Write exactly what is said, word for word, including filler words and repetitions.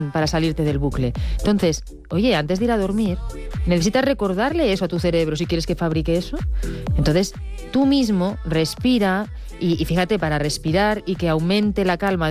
para salirte del bucle. Entonces, oye, antes de ir a dormir, necesitas recordarle eso a tu cerebro si quieres que fabrique eso. Entonces, tú mismo respira y, y fíjate, para respirar y que aumente la calma